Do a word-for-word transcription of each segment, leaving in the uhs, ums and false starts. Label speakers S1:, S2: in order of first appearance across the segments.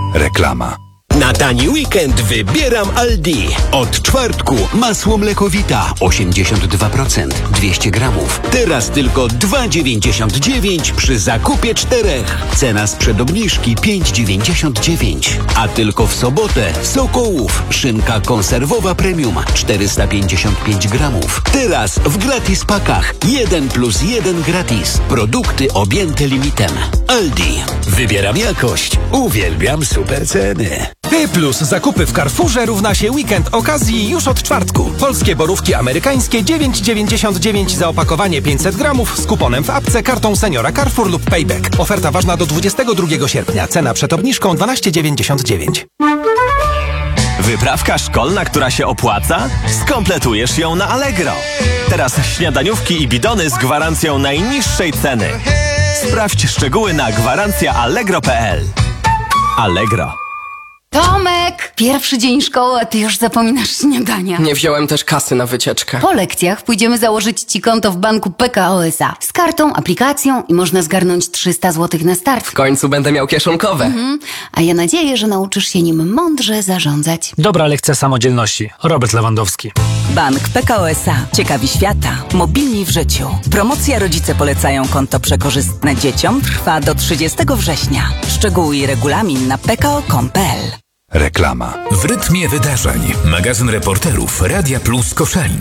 S1: Reklama.
S2: Na tani weekend wybieram Aldi. Od czwartku masło mlekowita osiemdziesiąt dwa procent, dwieście gramów. Teraz tylko dwa dziewięćdziesiąt dziewięć przy zakupie czterech. Cena sprzed obniżki pięć dziewięćdziesiąt dziewięć. A tylko w sobotę Sokołów szynka konserwowa premium czterysta pięćdziesiąt pięć gramów. Teraz w gratis pakach jeden plus jeden gratis. Produkty objęte limitem. Aldi. Wybieram jakość. Uwielbiam super ceny.
S3: P plus zakupy w Carrefourze równa się weekend okazji już od czwartku. Polskie borówki amerykańskie dziewięć dziewięćdziesiąt dziewięć za opakowanie pięćset gramów z kuponem w apce, kartą seniora Carrefour lub Payback. Oferta ważna do dwudziestego drugiego sierpnia. Cena przed obniżką dwanaście dziewięćdziesiąt dziewięć.
S4: Wyprawka szkolna, która się opłaca? Skompletujesz ją na Allegro. Teraz śniadaniówki i bidony z gwarancją najniższej ceny. Sprawdź szczegóły na gwarancja allegro kropka p l. Allegro.
S5: Tomek! Pierwszy dzień szkoły, a ty już zapominasz śniadania.
S6: Nie wziąłem też kasy na wycieczkę.
S5: Po lekcjach pójdziemy założyć ci konto w banku P K O S A. Z kartą, aplikacją i można zgarnąć trzysta złotych na start.
S6: W końcu będę miał kieszonkowe.
S5: Mhm. A ja nadzieję, że nauczysz się nim mądrze zarządzać.
S7: Dobra lekcja samodzielności. Robert Lewandowski.
S8: Bank P K O S A. Ciekawi świata. Mobilni w życiu. Promocja Rodzice polecają konto przekorzystne dzieciom trwa do trzydziestego września. Szczegóły i regulamin na p k o kropka com kropka p l.
S1: Reklama.
S9: W rytmie wydarzeń. Magazyn reporterów Radia Plus Koszalin.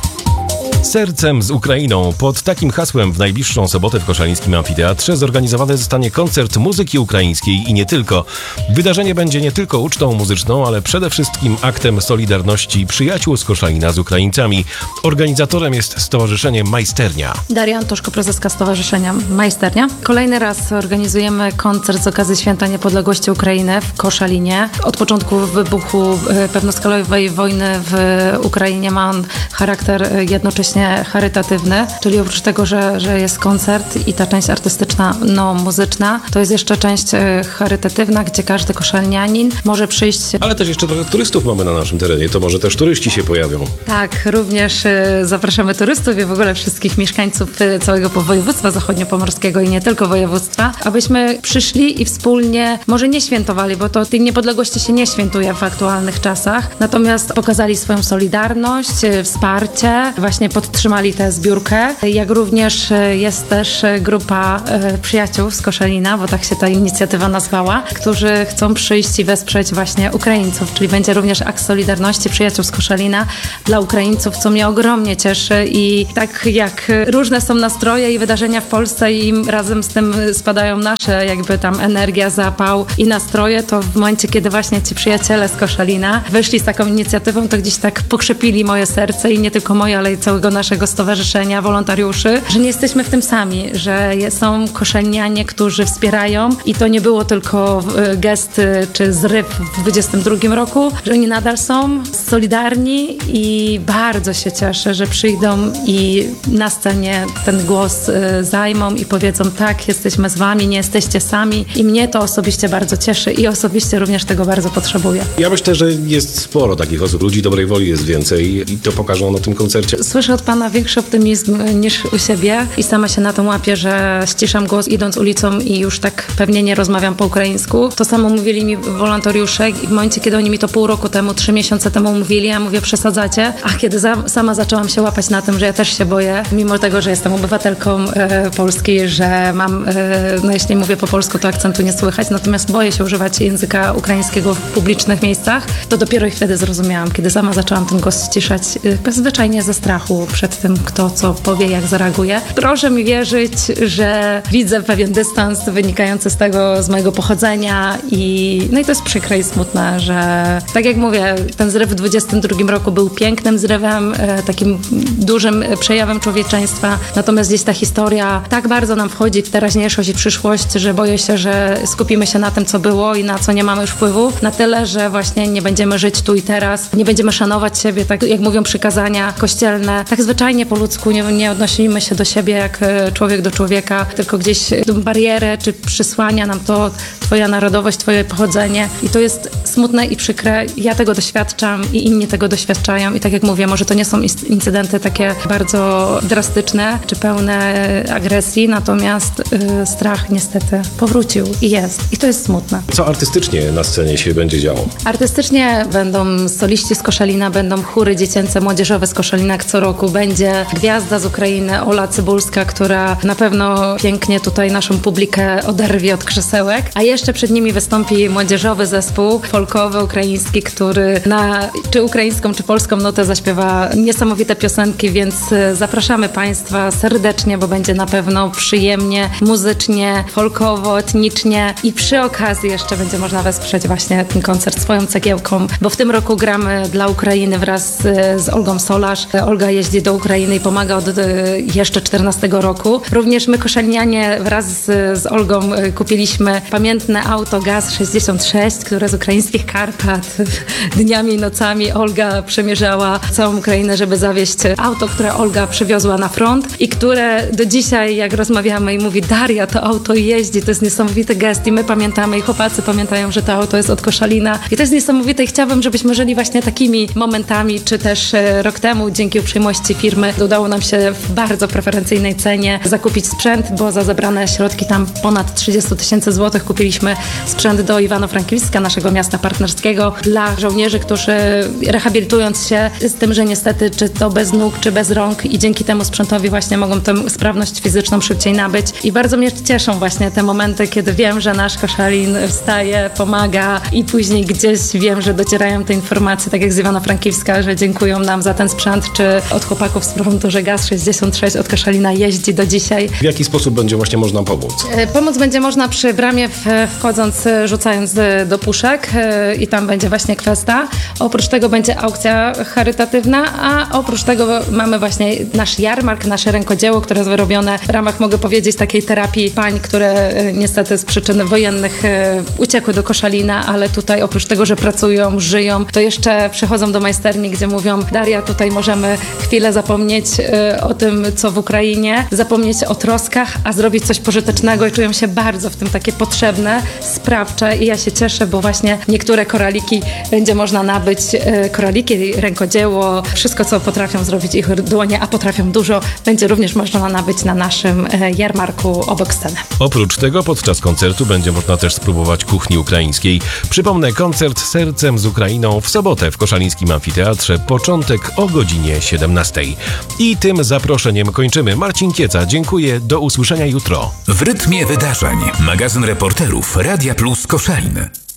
S10: Sercem z Ukrainą. Pod takim hasłem w najbliższą sobotę w koszalińskim amfiteatrze zorganizowany zostanie koncert muzyki ukraińskiej i nie tylko. Wydarzenie będzie nie tylko ucztą muzyczną, ale przede wszystkim aktem solidarności przyjaciół z Koszalina z Ukraińcami. Organizatorem jest Stowarzyszenie Majsternia.
S11: Daria Antoszko, prezeska Stowarzyszenia Majsternia. Kolejny raz organizujemy koncert z okazji Święta Niepodległości Ukrainy w Koszalinie. Od początku wybuchu pełnoskalowej wojny w Ukrainie ma on charakter jednocześnie charytatywny, czyli oprócz tego, że, że jest koncert i ta część artystyczna, no muzyczna, to jest jeszcze część charytatywna, gdzie każdy koszalnianin może przyjść.
S10: Ale też jeszcze trochę turystów mamy na naszym terenie, to może też turyści się pojawią.
S11: Tak, również zapraszamy turystów i w ogóle wszystkich mieszkańców całego województwa zachodniopomorskiego i nie tylko województwa, abyśmy przyszli i wspólnie, może nie świętowali, bo to tej niepodległości się nie świętuje w aktualnych czasach, natomiast pokazali swoją solidarność, wsparcie, właśnie podtrzymali tę zbiórkę, jak również jest też grupa przyjaciół z Koszalina, bo tak się ta inicjatywa nazwała, którzy chcą przyjść i wesprzeć właśnie Ukraińców, czyli będzie również akt solidarności przyjaciół z Koszalina dla Ukraińców, co mnie ogromnie cieszy i tak jak różne są nastroje i wydarzenia w Polsce i razem z tym spadają nasze jakby tam energia, zapał i nastroje, to w momencie, kiedy właśnie ci przyjaciele z Koszalina wyszli z taką inicjatywą, to gdzieś tak pokrzepili moje serce i nie tylko moje, ale i całego naszego stowarzyszenia, wolontariuszy, że nie jesteśmy w tym sami, że są koszalnianie, którzy wspierają i to nie było tylko gest czy zryw w dwudziestym drugim roku, że oni nadal są solidarni i bardzo się cieszę, że przyjdą i na scenie ten głos zajmą i powiedzą tak, jesteśmy z wami, nie jesteście sami i mnie to osobiście bardzo cieszy i osobiście również tego bardzo potrzebuję.
S10: Ja myślę, że jest sporo takich osób, ludzi dobrej woli jest więcej i to pokażą na tym koncercie.
S11: Słyszę od pana większy optymizm niż u siebie i sama się na to łapię, że ściszam głos idąc ulicą i już tak pewnie nie rozmawiam po ukraińsku. To samo mówili mi wolontariusze i w momencie, kiedy oni mi to pół roku temu, trzy miesiące temu mówili, ja mówię, przesadzacie. A kiedy za, sama zaczęłam się łapać na tym, że ja też się boję, mimo tego, że jestem obywatelką e, Polski, że mam, e, no jeśli mówię po polsku, to akcentu nie słychać, natomiast boję się używać języka ukraińskiego w publicznych miejscach, to dopiero i wtedy zrozumiałam, kiedy sama zaczęłam ten głos ściszać, e, zwyczajnie ze strachu przed tym, kto co powie, jak zareaguje. Proszę mi wierzyć, że widzę pewien dystans wynikający z tego, z mojego pochodzenia i no i to jest przykre i smutne, że tak jak mówię, ten zryw w dwudziestym drugim roku był pięknym zrywem, e, takim dużym przejawem człowieczeństwa, natomiast gdzieś ta historia tak bardzo nam wchodzi w teraźniejszość i przyszłość, że boję się, że skupimy się na tym, co było i na co nie mamy już wpływu, na tyle, że właśnie nie będziemy żyć tu i teraz, nie będziemy szanować siebie, tak jak mówią przykazania kościelne, tak zwyczajnie po ludzku, nie, nie odnosimy się do siebie jak człowiek do człowieka, tylko gdzieś barierę czy przysłania nam to twoja narodowość, twoje pochodzenie i to jest smutne i przykre. Ja tego doświadczam i inni tego doświadczają i tak jak mówię, może to nie są incydenty takie bardzo drastyczne czy pełne agresji, natomiast y, strach niestety powrócił i jest. I to jest smutne.
S10: Co artystycznie na scenie się będzie działo?
S11: Artystycznie będą soliści z Koszalina, będą chóry dziecięce, młodzieżowe z Koszalina, jak co roku. Będzie gwiazda z Ukrainy, Ola Cybulska, która na pewno pięknie tutaj naszą publikę oderwie od krzesełek. A jeszcze przed nimi wystąpi młodzieżowy zespół folkowy, ukraiński, który na czy ukraińską, czy polską notę zaśpiewa niesamowite piosenki, więc zapraszamy Państwa serdecznie, bo będzie na pewno przyjemnie, muzycznie, folkowo, etnicznie i przy okazji jeszcze będzie można wesprzeć właśnie ten koncert swoją cegiełką, bo w tym roku gramy dla Ukrainy wraz z, z Olgą Solarz. Olga jeździ do Ukrainy i pomaga od jeszcze czternastego roku. Również my, koszalinianie, wraz z, z Olgą kupiliśmy pamiętne auto Gaz sześćdziesiąt sześć, które z ukraińskich Karpat dniami i nocami Olga przemierzała całą Ukrainę, żeby zawieźć auto, które Olga przywiozła na front i które do dzisiaj, jak rozmawiamy i mówi: Daria, to auto jeździ, to jest niesamowity gest i my pamiętamy i chłopacy pamiętają, że to auto jest od Koszalina i to jest niesamowite i chciałabym, żebyśmy żyli właśnie takimi momentami, czy też rok temu dzięki uprzejmości firmy udało nam się w bardzo preferencyjnej cenie zakupić sprzęt, bo za zebrane środki tam ponad trzydzieści tysięcy złotych kupiliśmy sprzęt do Iwano-Frankiwska, naszego miasta partnerskiego, dla żołnierzy, którzy rehabilitując się z tym, że niestety czy to bez nóg, czy bez rąk i dzięki temu sprzętowi właśnie mogą tę sprawność fizyczną szybciej nabyć i bardzo mnie cieszą właśnie te momenty, kiedy wiem, że nasz Koszalin wstaje, pomaga i później gdzieś wiem, że docierają te informacje, tak jak z Iwano-Frankiwska, że dziękują nam za ten sprzęt, czy od chłopaków z frontu, że Gaz sześćdziesiąt sześć od Koszalina jeździ do dzisiaj.
S10: W jaki sposób będzie właśnie można pomóc?
S11: Pomóc będzie można przy bramie wchodząc, rzucając do puszek i tam będzie właśnie kwesta. Oprócz tego będzie aukcja charytatywna, a oprócz tego mamy właśnie nasz jarmark, nasze rękodzieło, które jest wyrobione w ramach, mogę powiedzieć, takiej terapii pań, które niestety z przyczyn wojennych uciekły do Koszalina, ale tutaj oprócz tego, że pracują, żyją, to jeszcze przychodzą do majsterni, gdzie mówią: Daria, tutaj możemy chwilę zapomnieć o tym, co w Ukrainie, zapomnieć o troskach, a zrobić coś pożytecznego i czują się bardzo w tym takie potrzebne, sprawcze i ja się cieszę, bo właśnie niektóre koraliki będzie można nabyć, koraliki, rękodzieło, wszystko, co potrafią zrobić ich dłonie, a potrafią dużo, będzie również można nabyć na naszym jarmarku obok sceny.
S10: Oprócz tego podczas koncertu będzie można też spróbować kuchni ukraińskiej. Przypomnę, koncert Sercem z Ukrainą w sobotę w Koszalińskim Amfiteatrze, początek o godzinie siedemnastej. I tym zaproszeniem kończymy. Marcin Kieca, dziękuję, do usłyszenia jutro.
S9: W rytmie wydarzeń. Magazyn reporterów Radia Plus Koszalin.